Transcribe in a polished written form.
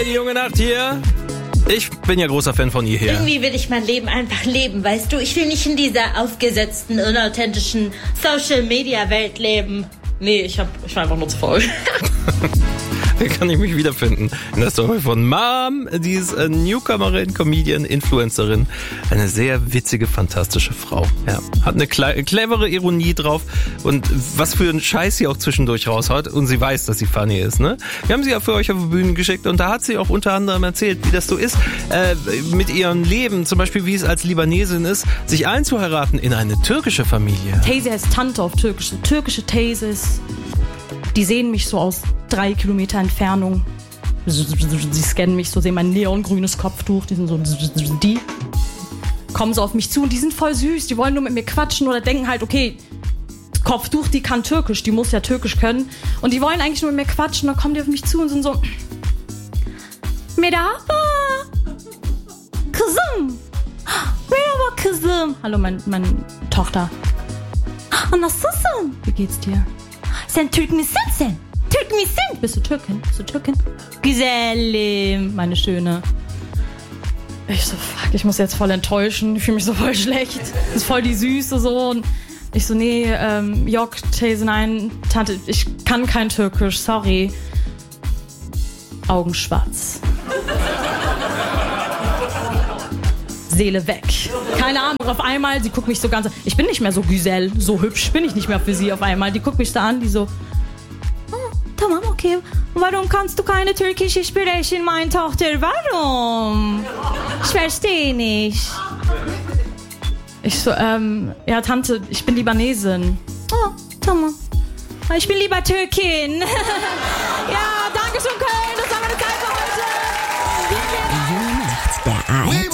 Junge Nacht hier. Ich bin ja großer Fan von ihr hier. Irgendwie will ich mein Leben einfach leben, weißt du? Ich will nicht in dieser aufgesetzten, unauthentischen Social-Media-Welt leben. Nee, ich war einfach nur zu faul. Da kann ich mich wiederfinden in der Story von Mom. Die ist Newcomerin, Comedian, Influencerin. Eine sehr witzige, fantastische Frau. Ja, hat eine clevere Ironie drauf und was für einen Scheiß sie auch zwischendurch raushaut. Und sie weiß, dass sie funny ist, ne? Wir haben sie ja für euch auf die Bühne geschickt und da hat sie auch unter anderem erzählt, wie das so ist, mit ihrem Leben. Zum Beispiel, wie es als Libanesin ist, sich einzuheiraten in eine türkische Familie. Teyze heißt Tante auf Türkisch. Türkische Teyzes. Die sehen mich so aus 3 Kilometer Entfernung. Sie scannen mich so, sehen mein neongrünes Kopftuch. Die sind so, die kommen so auf mich zu und die sind voll süß. Die wollen nur mit mir quatschen oder denken halt, okay, Kopftuch, die kann Türkisch, die muss ja Türkisch können. Und die wollen eigentlich nur mit mir quatschen. Dann kommen die auf mich zu und sind so, Merhaba, Kızım. Merhaba, Kızım. Hallo, meine Tochter. Nasılsın? Wie geht's dir? Sen Türk misin sen? Türk misin? Bist du Türkin? Bist du Türkin? Güzelim, meine Schöne. Ich so, fuck, ich muss jetzt voll enttäuschen. Ich fühle mich so voll schlecht. Das ist voll die Süße so. Und ich so, nee, Yok, Teyze, nein, Tante, ich kann kein Türkisch, sorry. Augen schwarz. Seele weg. Keine Ahnung, auf einmal, sie guckt mich so ganz... Ich bin nicht mehr so Güzel, so hübsch bin ich nicht mehr für sie auf einmal. Die guckt mich da an, die so... Oh, tamam, okay. Warum kannst du keine türkische sprechen, meine Tochter? Warum? Ich verstehe nicht. Ich so, ja, Tante, ich bin Libanesin. Oh, tamam. Ich bin lieber Türkin. Ja, danke schön, Köln. Das war meine Zeit für heute.